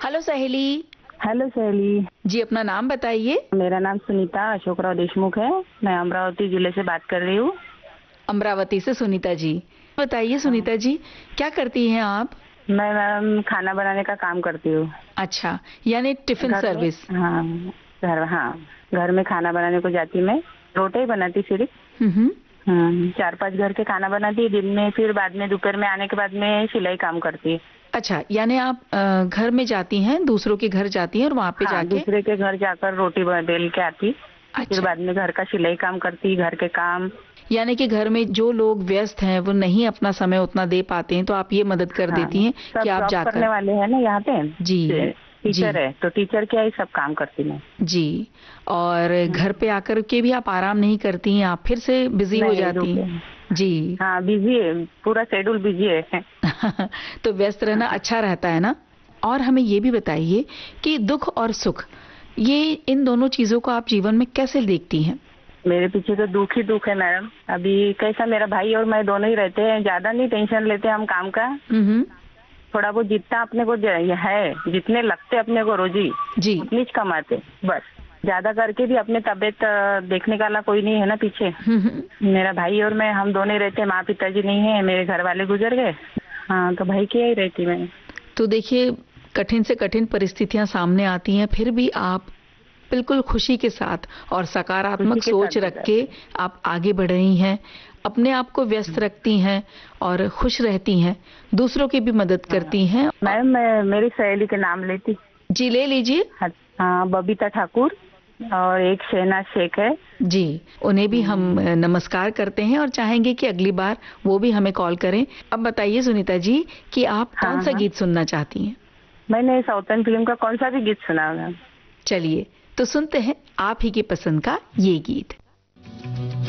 Hello सहेली। Hello सहेली। जी अपना नाम बताइए। मेरा नाम सुनीता अशोकराव देशमुख है। मैं अमरावती जिले से बात कर रही हूँ। अमरावती से सुनीता जी। बताइए हाँ। सुनीता जी, क्या करती हैं आप? मैं मैम खाना बनाने का काम करती हूँ। अच्छा, यानी टिफिन घर में। सर्विस। हाँ। हाँ। घर में खाना बनाने को जाती मैं। रोटी ही बनाती सिर्फ। हम्म। 4-5 घर के खाना बनाती दिन में, फिर बाद में दोपहर में आने के बाद में सिलाई काम करती। अच्छा, यानी आप घर में जाती हैं, दूसरों के घर जाती हैं और वहाँ पे हाँ, जाके। दूसरे के घर जाकर रोटी बेल के आती। फिर अच्छा, बाद में घर का सिलाई काम करती, घर के काम। यानी कि घर में जो लोग व्यस्त हैं वो नहीं अपना समय उतना दे पाते हैं, तो आप ये मदद कर हाँ, देती हैं कि सब आप जॉब करने जाकर। वाले हैं ना यहाँ पे। जी। जी। टीचर है तो टीचर क्या ही सब काम करती मैं। जी। और घर पे आकर के भी आप आराम नहीं करती हैं, आप फिर से बिजी हो नहीं जाती रुके। हैं। जी। हाँ, बिजी है। पूरा शेड्यूल बिजी है। तो व्यस्त रहना अच्छा रहता है ना। और हमें ये भी बताइए कि दुख और सुख, ये इन दोनों चीजों को आप जीवन में कैसे देखती हैं? मेरे पीछे तो दुख ही दुख है मैडम। अभी कैसा, मेरा भाई और मैं दोनों ही रहते हैं, ज्यादा नहीं टेंशन लेते हम काम का। हम्म। थोड़ा बहुत जितना अपने को है, जितने लगते अपने को रोजी, जी। उतनी ही कमाते बस। ज्यादा करके भी अपने तबीयत देखने वाला कोई नहीं है ना पीछे। हम्म। मेरा भाई और मैं, हम दोनों ही रहते हैं। माँ पिताजी नहीं है, मेरे घर वाले गुजर गए। हाँ, तो भाई की ही रहती मैं। तो देखिए, कठिन से कठिन परिस्थितियां सामने आती हैं, फिर भी आप बिल्कुल खुशी के साथ और खुशी सकारात्मक के साथ सोच रख के गुजारते। आप आगे बढ़ रही हैं, अपने आप को व्यस्त रखती हैं और खुश रहती हैं, दूसरों की भी मदद हाँ करती हैं मैम, मैं मेरी सहेली के नाम लेती। जी ले लीजिए। हाँ, बबीता ठाकुर और एक शहनाज शेख है। जी, उन्हें भी हम हम्म, नमस्कार करते हैं और चाहेंगे कि अगली बार वो भी हमें कॉल करें। अब बताइए सुनीता जी कि आप कौन हाँ सा हाँ। गीत सुनना चाहती हैं? मैंने साउथर्न फिल्म का कौन सा भी गीत सुना मैम। चलिए, तो सुनते हैं आप ही की पसंद का ये गीत।